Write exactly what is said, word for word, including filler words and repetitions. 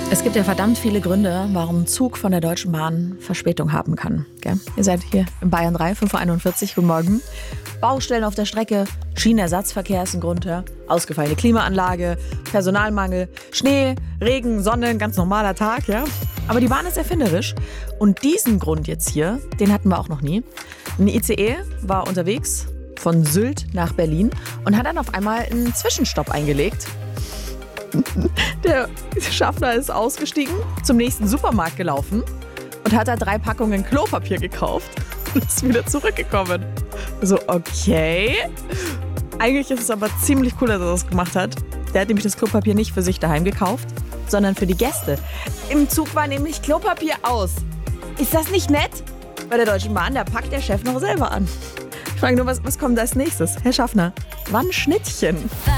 Es gibt ja verdammt viele Gründe, warum ein Zug von der Deutschen Bahn Verspätung haben kann. Gell? Ihr seid hier in Bayern drei, fünf Uhr einundvierzig, guten Morgen. Baustellen auf der Strecke, Schienenersatzverkehr ist ein Grund, ja? Ausgefallene Klimaanlage, Personalmangel, Schnee, Regen, Sonne, ein ganz normaler Tag. Ja? Aber die Bahn ist erfinderisch und diesen Grund jetzt hier, den hatten wir auch noch nie. Ein I C E war unterwegs von Sylt nach Berlin und hat dann auf einmal einen Zwischenstopp eingelegt. Der Schaffner ist ausgestiegen, zum nächsten Supermarkt gelaufen und hat da drei Packungen Klopapier gekauft und ist wieder zurückgekommen. So, okay. Eigentlich ist es aber ziemlich cool, dass er das gemacht hat. Der hat nämlich das Klopapier nicht für sich daheim gekauft, sondern für die Gäste. Im Zug war nämlich Klopapier aus. Ist das nicht nett? Bei der Deutschen Bahn, da packt der Chef noch selber an. Ich frage nur, was, was kommt als nächstes? Herr Schaffner, wann Schnittchen?